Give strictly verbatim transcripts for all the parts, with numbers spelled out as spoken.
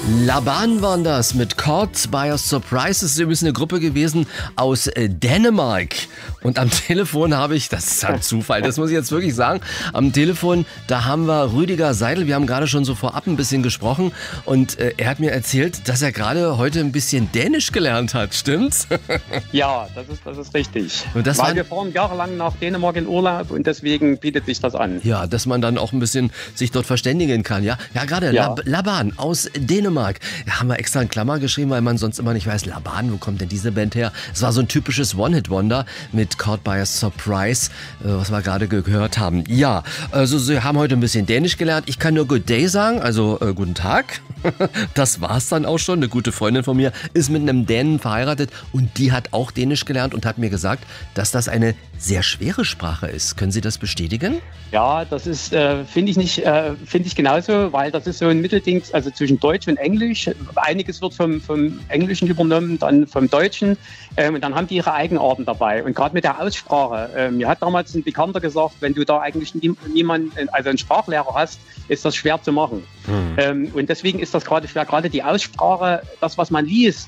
Laban waren das mit Caught by a Surprise. Das ist übrigens eine Gruppe gewesen aus äh, Dänemark. Und am Telefon habe ich, das ist ein Zufall, das muss ich jetzt wirklich sagen, am Telefon, da haben wir Rüdiger Seidel. Wir haben gerade schon so vorab ein bisschen gesprochen und äh, er hat mir erzählt, dass er gerade heute ein bisschen Dänisch gelernt hat, stimmt's? Ja, das ist, das ist richtig. Und das Weil war, wir fahren jahrelang nach Dänemark in Urlaub und deswegen bietet sich das an. ja, dass man dann auch ein bisschen sich dort verständigen kann, ja? Ja, gerade Ja. Lab- Laban aus Dänemark. Da haben wir extra in Klammer geschrieben, weil man sonst immer nicht weiß, Laban, wo kommt denn diese Band her? Es war so ein typisches One-Hit-Wonder mit Caught by a Surprise, äh, was wir gerade gehört haben. Ja, also Sie haben heute ein bisschen Dänisch gelernt. Ich kann nur Good Day sagen, also äh, guten Tag. Das war's dann auch schon. Eine gute Freundin von mir ist mit einem Dänen verheiratet und die hat auch Dänisch gelernt und hat mir gesagt, dass das eine sehr schwere Sprache ist. Können Sie das bestätigen? Ja, das ist, äh, finde ich nicht, äh, finde ich genauso, weil das ist so ein Mittelding, also zwischen Deutsch und Englisch. Einiges wird vom, vom Englischen übernommen, dann vom Deutschen. Ähm, und dann haben die ihre Eigenarten dabei. Und gerade mit der Aussprache, äh, mir hat damals ein Bekannter gesagt, wenn du da eigentlich nie, niemanden, also einen Sprachlehrer hast, ist das schwer zu machen. Hm. Ähm, und deswegen ist das gerade schwer, gerade die Aussprache, das, was man liest,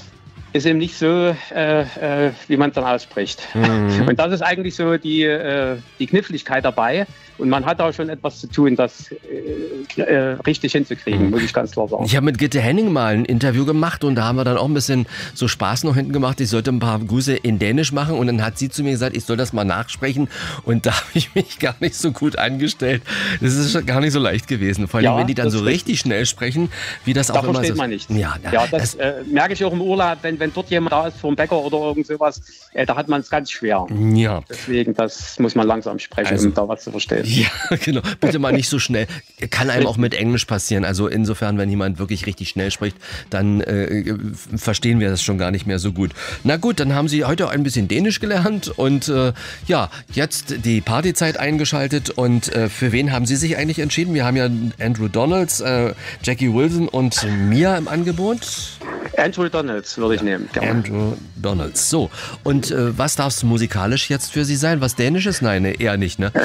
ist eben nicht so, äh, äh, wie man es dann ausspricht. Mhm. Und das ist eigentlich so die, äh, die Kniffligkeit dabei. Und man hat da schon etwas zu tun, das äh, äh, richtig hinzukriegen, Mhm. muss ich ganz klar sagen. Ich habe mit Gitte Henning mal ein Interview gemacht und da haben wir dann auch ein bisschen so Spaß noch hinten gemacht. Ich sollte ein paar Grüße in Dänisch machen und dann hat sie zu mir gesagt, ich soll das mal nachsprechen und da habe ich mich gar nicht so gut angestellt. Das ist schon gar nicht so leicht gewesen. Vor allem, Ja, wenn die dann das so ist richtig schnell sprechen, wie das Da auch immer versteht so man nichts. Ja, Ja, das, äh, merke ich auch im Urlaub, wenn, wenn dort jemand da ist vom Bäcker oder irgend sowas, äh, da hat man es ganz schwer. ja. Deswegen, das muss man langsam sprechen, Also- um da was zu verstehen. Ja, genau. Bitte mal nicht so schnell. Kann einem auch mit Englisch passieren. Also insofern, wenn jemand wirklich richtig schnell spricht, dann äh, verstehen wir das schon gar nicht mehr so gut. Na gut, dann haben Sie heute ein bisschen Dänisch gelernt und äh, ja, jetzt die Partyzeit eingeschaltet. Und äh, für wen haben Sie sich eigentlich entschieden? Wir haben ja Andrew Donalds, äh, Jackie Wilson und Mia im Angebot. Andrew Donalds würde ich nehmen. Gerne. Andrew Donalds. So, und äh, was darf es musikalisch jetzt für Sie sein? Was Dänisches? Nein, nee, eher nicht, ne?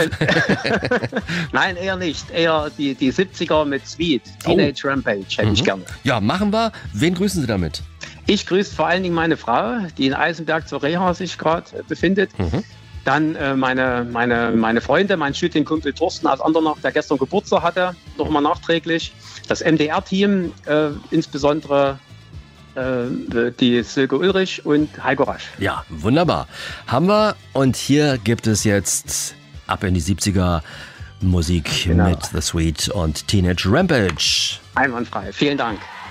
Nein, eher nicht. Eher die, die siebziger mit Sweet. Teenage Rampage hätte ich gerne. Ja, machen wir. Wen grüßen Sie damit? Ich grüße vor allen Dingen meine Frau, die in Eisenberg zur Reha sich gerade äh, befindet. Mhm. Dann äh, meine, meine, meine Freunde, mein Studienkumpel Thorsten aus Andernach, der gestern Geburtstag hatte, nochmal nachträglich. Das M D R-Team, äh, insbesondere äh, die Silke Ulrich und Heiko Rasch. Ja, wunderbar. Haben wir. Und hier gibt es jetzt ab in die siebziger Musik Genau. mit The Sweet und Teenage Rampage. Einwandfrei. Vielen Dank.